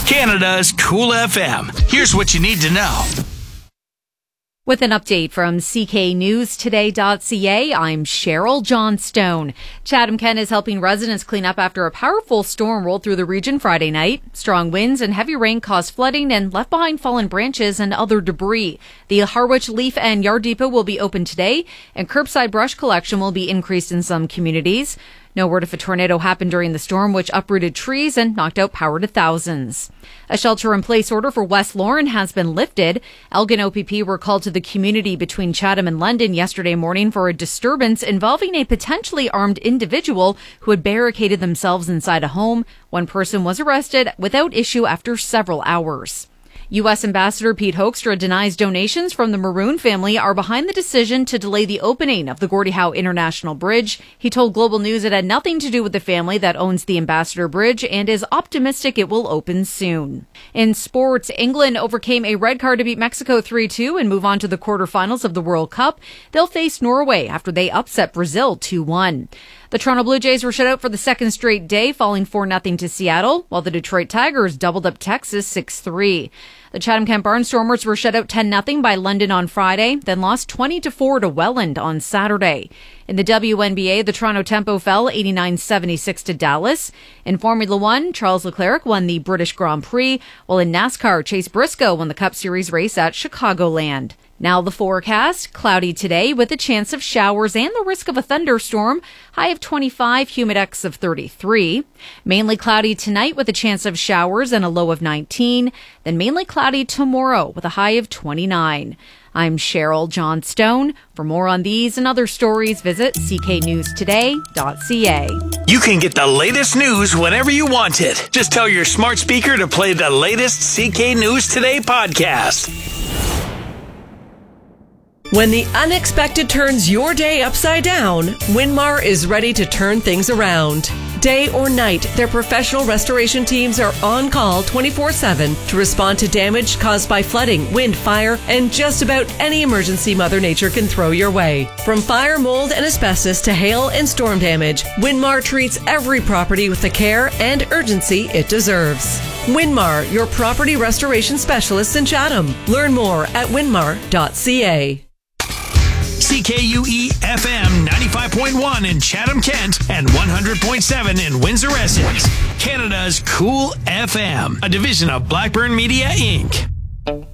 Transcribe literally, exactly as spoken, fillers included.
Canada's Cool F M. Here's what you need to know. With an update from C K News Today dot C A, I'm Cheryl Johnstone. Chatham-Kent is helping residents clean up after a powerful storm rolled through the region Friday night. Strong winds and heavy rain caused flooding and left behind fallen branches and other debris. The Harwich Leaf and Yard Depot will be open today, and curbside brush collection will be increased in some communities. No word if a tornado happened during the storm, which uprooted trees and knocked out power to thousands. A shelter-in-place order for West Lauren has been lifted. Elgin O P P were called to the community between Chatham and London yesterday morning for a disturbance involving a potentially armed individual who had barricaded themselves inside a home. One person was arrested without issue after several hours. U S Ambassador Pete Hoekstra denies donations from the Maroon family are behind the decision to delay the opening of the Gordie Howe International Bridge. He told Global News it had nothing to do with the family that owns the Ambassador Bridge and is optimistic it will open soon. In sports, England overcame a red card to beat Mexico three two and move on to the quarterfinals of the World Cup. They'll face Norway after they upset Brazil two one. The Toronto Blue Jays were shut out for the second straight day, falling four nothing to Seattle, while the Detroit Tigers doubled up Texas six three. The Chatham-Kent Barnstormers were shut out ten nothing by London on Friday, then lost twenty to four to Welland on Saturday. In the W N B A, the Toronto Tempo fell eighty-nine seventy-six to Dallas. In Formula One, Charles Leclerc won the British Grand Prix, while in NASCAR, Chase Briscoe won the Cup Series race at Chicagoland. Now the forecast, cloudy today with a chance of showers and the risk of a thunderstorm, high of twenty-five, humidex of thirty-three. Mainly cloudy tonight with a chance of showers and a low of nineteen, then mainly cloudy tomorrow with a high of twenty-nine. I'm Cheryl Johnstone. For more on these and other stories, visit C K News Today dot C A. You can get the latest news whenever you want it. Just tell your smart speaker to play the latest C K News Today podcast. When the unexpected turns your day upside down, Winmar is ready to turn things around. Day or night, their professional restoration teams are on call twenty-four seven to respond to damage caused by flooding, wind, fire, and just about any emergency Mother Nature can throw your way. From fire, mold, and asbestos to hail and storm damage, Winmar treats every property with the care and urgency it deserves. Winmar, your property restoration specialists in Chatham. Learn more at winmar dot C A. C K U E F M ninety-five point one in Chatham-Kent and one hundred point seven in Windsor-Essex. Canada's Cool F M, a division of Blackburn Media, Incorporated.